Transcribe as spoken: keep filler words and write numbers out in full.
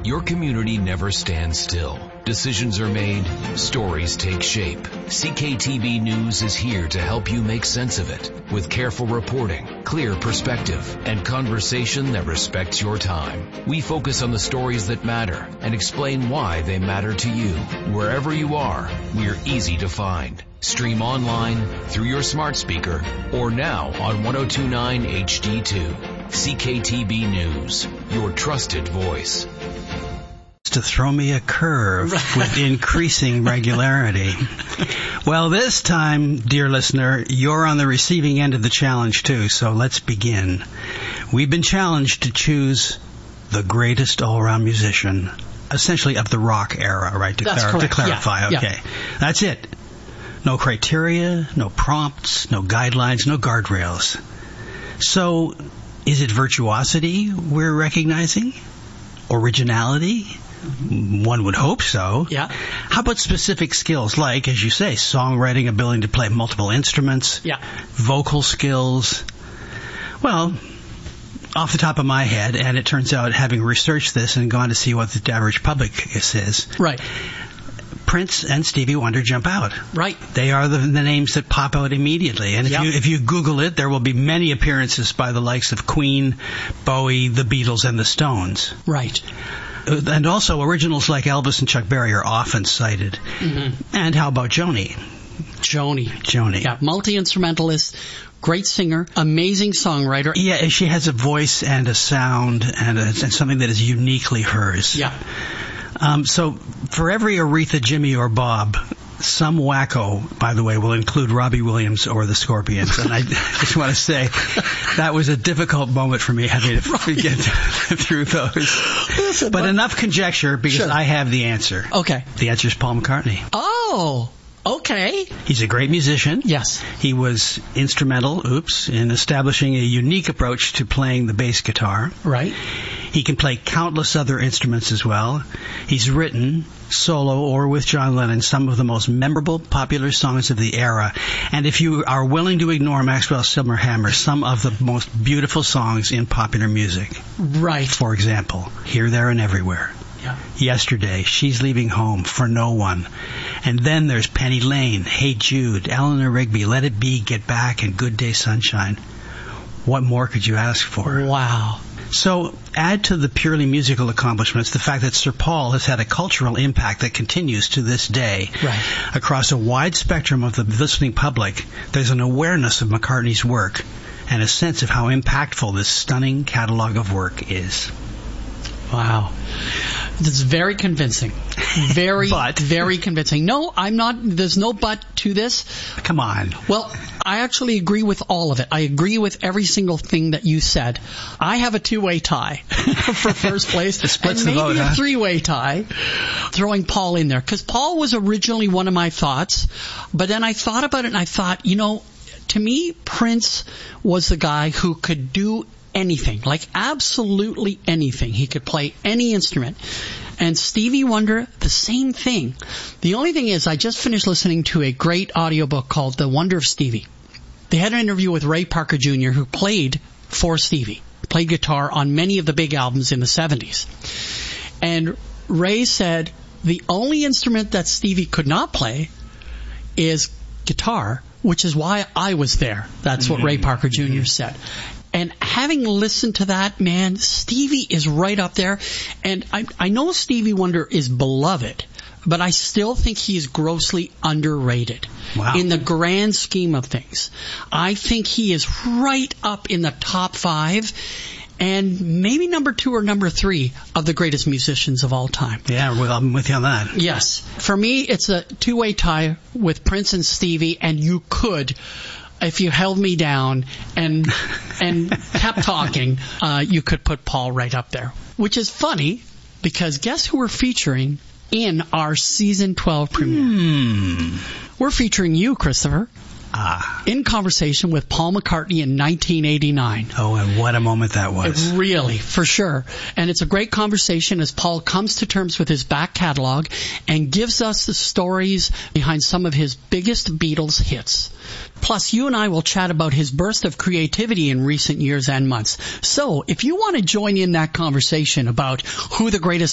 Your community never stands still. Decisions are made, stories take shape. C K T V News is here to help you make sense of it with careful reporting, clear perspective, and conversation that respects your time. We focus on the stories that matter and explain why they matter to you. Wherever you are, we're easy to find. Stream online, through your smart speaker, or now on ten twenty-nine H D two. C K T V News, your trusted voice. To throw me a curve with increasing regularity. Well, this time, dear listener, you're on the receiving end of the challenge too, so let's begin. We've been challenged to choose the greatest all-around musician, essentially of the rock era, right? To, That's clar- correct. to clarify, Yeah. okay. Yeah. That's it. No criteria, no prompts, no guidelines, no guardrails. So, is it virtuosity we're recognizing? Originality? One would hope so. Yeah. How about specific skills like, as you say, songwriting, ability to play multiple instruments, Yeah. vocal skills? Well, off the top of my head, and it turns out having researched this and gone to see what the average public says, Right. Prince and Stevie Wonder jump out. Right. They are the, the names that pop out immediately. And if Yep. you if you Google it, there will be many appearances by the likes of Queen, Bowie, the Beatles, and the Stones. Right. And also, originals like Elvis and Chuck Berry are often cited. Mm-hmm. And how about Joni? Joni. Joni. Yeah, multi-instrumentalist, great singer, amazing songwriter. Yeah, she has a voice and a sound and, a, and something that is uniquely hers. Yeah. Um, so, for every Aretha, Jimmy, or Bob, some wacko, by the way, will include Robbie Williams or the Scorpions. And I just want to say that was a difficult moment for me having to right. get through those. Listen, but, but enough conjecture because sure. I have the answer. Okay. The answer is Paul McCartney. Oh, okay. He's a great musician. Yes. He was instrumental, oops, in establishing a unique approach to playing the bass guitar. Right. He can play countless other instruments as well. He's written, solo or with John Lennon, some of the most memorable popular songs of the era. And if you are willing to ignore Maxwell Silverhammer, some of the most beautiful songs in popular music. Right. For example, Here, There, and Everywhere. Yeah. Yesterday, She's Leaving Home, For No One. And then there's Penny Lane, Hey Jude, Eleanor Rigby, Let It Be, Get Back, and Good Day Sunshine. What more could you ask for? Wow. So, add to the purely musical accomplishments the fact that Sir Paul has had a cultural impact that continues to this day. Right. Across a wide spectrum of the listening public, there's an awareness of McCartney's work and a sense of how impactful this stunning catalog of work is. Wow. That's very convincing. Very, But. very convincing. No, I'm not, there's no but to this. Come on. Well, I actually agree with all of it. I agree with every single thing that you said. I have a two-way tie for first place. It splits and the maybe vote, a huh? three-way tie, throwing Paul in there. Because Paul was originally one of my thoughts, but then I thought about it and I thought, you know, to me, Prince was the guy who could do anything, like absolutely anything. He could play any instrument. And Stevie Wonder, the same thing. The only thing is, I just finished listening to a great audiobook called The Wonder of Stevie. They had an interview with Ray Parker Junior, who played for Stevie, played guitar on many of the big albums in the seventies. And Ray said the only instrument that Stevie could not play is guitar, which is why I was there. That's what Ray Parker Junior said. And having listened to that, man, Stevie is right up there. And I, I know Stevie Wonder is beloved, but I still think he's grossly underrated. Wow. In the grand scheme of things. I think he is right up in the top five and maybe number two or number three of the greatest musicians of all time. Yeah, well, I'm with you on that. Yes. For me, it's a two-way tie with Prince and Stevie, and you could, if you held me down and and kept talking, uh, you could put Paul right up there. Which is funny, because guess who we're featuring in our Season twelve premiere? Hmm. We're featuring you, Christopher. Ah. In conversation with Paul McCartney in nineteen eighty-nine. Oh, and what a moment that was. Really, for sure. And it's a great conversation as Paul comes to terms with his back catalog and gives us the stories behind some of his biggest Beatles hits. Plus, you and I will chat about his burst of creativity in recent years and months. So, if you want to join in that conversation about who the greatest